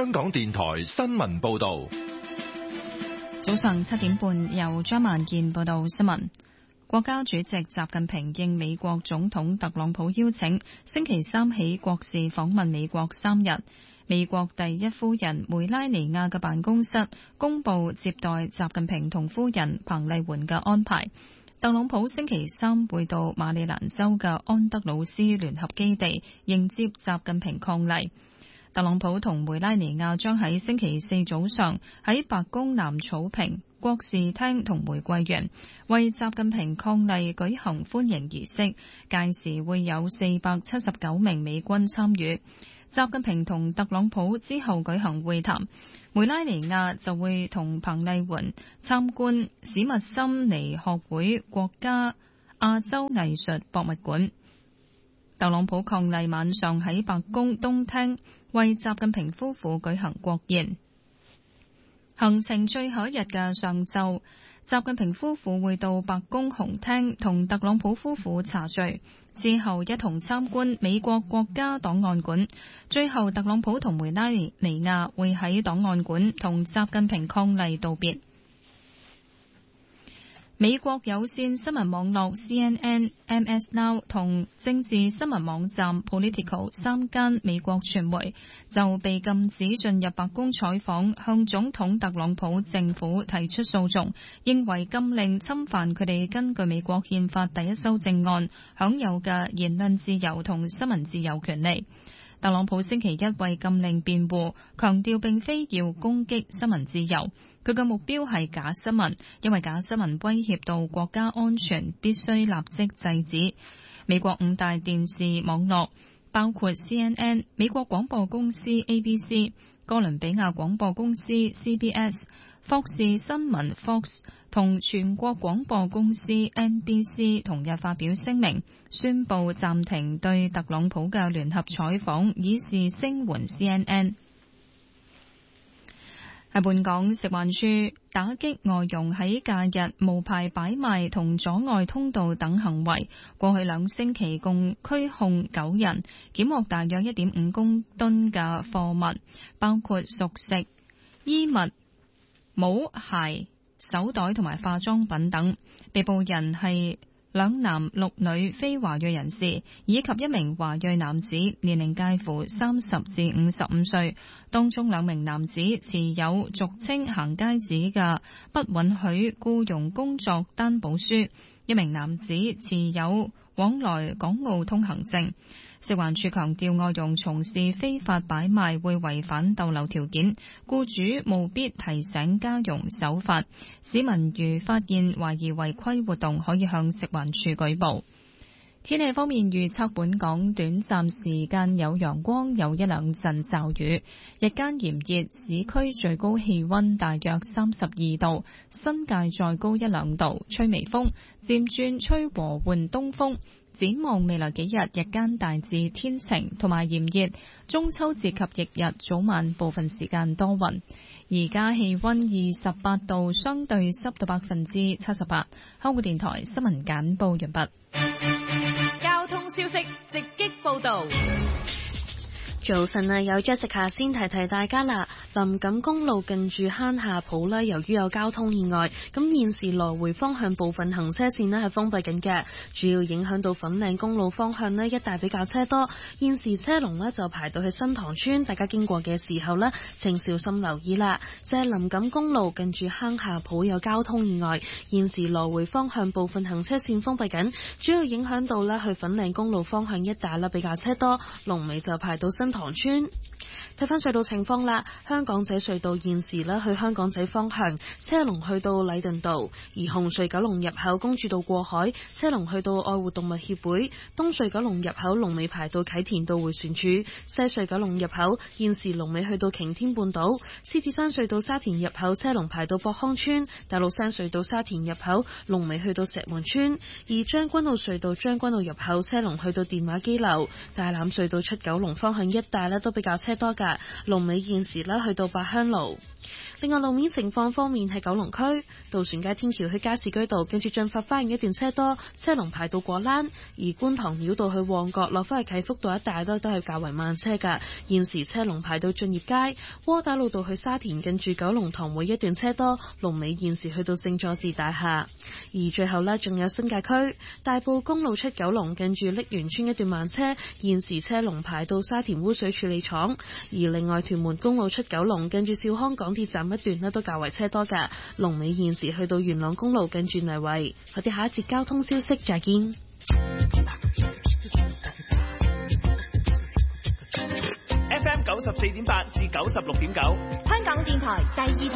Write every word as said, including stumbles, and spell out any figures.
香港電台新聞報道。 早上七點半，由張萬健報道新聞。國家主席習近平應美國總統特朗普邀請，星期三起國事訪問美國三日。美國第一夫人梅拉尼亞嘅辦公室公布接待習近平同夫人彭麗媛嘅安排。特朗普星期三會到馬里蘭州嘅安德魯斯聯合基地迎接習近平伉儷。特朗普同梅拉尼亞將喺星期四早上喺白宮南草坪、國事廳同玫瑰園為習近平伉儷舉行歡迎儀式，屆時會有四百七十九名美軍參與。習近平同特朗普之後舉行會談，梅拉尼亞就會同彭麗媛參觀史密森尼學會國家亞洲藝術博物館。特朗普伉儷晚上喺白宮東廳為習近平夫婦舉行國宴。行程最後一日嘅上晝，習近平夫婦會到白宮紅廳同特朗普夫婦茶敘，之後一同參觀美國國家檔案館。最後，特朗普同梅拉尼亞會喺檔案館同習近平伉儷道別。美國有線新聞網絡 C N N、M S Now 同政治新聞網站 Politico 三間美國傳媒就被禁止進入白宮採訪，向總統特朗普政府提出訴訟，認為禁令侵犯佢哋根據美國憲法第一修正案享有嘅言論自由同新聞自由權利。特朗普星期一為禁令辯護，強調並非要攻擊新聞自由，佢嘅目標係假新聞，因為假新聞威脅到國家安全，必須立即制止。美國五大電視網絡包括 C N N、美國廣播公司 A B C、哥倫比亞廣播公司 C B S、霍士新聞 Fox 同全國廣播公司 N B C 同日發表聲明，宣布暫停對特朗普嘅聯合採訪，以示聲援 C N N。喺本港，食環署打擊外傭喺假日無牌擺賣同阻礙通道等行為，過去兩星期共拘控九人，檢獲大約一點五公噸嘅貨物，包括熟食、衣物、帽、鞋、手袋同埋化妝品等。被捕人係兩男六女非華裔人士，以及一名華裔男子，年齡介乎三十至五十五歲。當中兩名男子持有俗稱行街紙嘅不允許僱傭工作擔保書，一名男子持有往來港澳通行證。食環署強調，外傭從事非法擺賣會違反逗留條件，僱主務必提醒家傭守法。市民如發現懷疑違規活動，可以向食環署舉報。天氣方面預測，本港短暫時間有陽光，有一兩陣驟雨，日間炎熱，市區最高氣溫大約三十二度，新界再高一兩度，吹微風，漸轉吹和緩東風。展望未來幾日，日間大致天晴同埋炎熱，中秋節及翌日早晚部分時間多雲。而家氣溫二十八度，相對濕度百分之七十八。香港電台新聞簡報完畢。 交通消息直擊報道。 早晨啊，有 Jessica 先提提大家啦。林錦公路近住坑下埔呢，由於有交通意外，咁現時來回方向部分行車線呢係封閉緊嘅，主要影響到粉嶺公路方向呢一帶比較車多。現時車龍呢就排到去新塘村，大家經過嘅時候呢請小心留意啦。就係林錦公路近住坑下埔有交通意外，現時來回方向部分行車線封閉緊，主要影響到呢去粉嶺公路方向一帶呢比較車多，龍尾就排到新塘村。睇翻隧道情況啦，香港仔隧道現時呢去香港仔方向車龍去到禮頓道，而紅隧九龍入口公主道過海車龍去到愛護動物協會，東隧九龍入口龍尾排到啟田道迴旋處，西隧九龍入口現時龍尾去到擎天半島，獅子山隧道沙田入口車龍排到博康村，大老山隧道沙田入口龍尾去到石門村，而將軍澳隧道將軍澳入口車龍去到電話機樓，大欖隧道出九龍方向一帶呢都比較車多噶，龍尾現時呢去到八鄉路。 另外路面情況方面喺九龍區渡船街天橋去加士居道，跟住進發花園一段車多，車龍排到過欄；而觀塘繞道去旺角落返去啟福道一帶都都係較為慢車㗎。現時車龍排到駿業街，窩打老道去沙田近住九龍塘會一段車多，龍尾現時去到聖佐治大廈。而最後呢，仲有新界區大埔公路出九龍近住瀝源村一段慢車，現時車龍排到沙田污水處理廠。而另外屯門公路出九龍近住兆康港鐵站一段呢都較為車多㗎，龍尾現時去到元朗公路近住泥圍。我哋下一節交通消息再見。 F M 九十四點八至九十六點九， 香港電台第二台。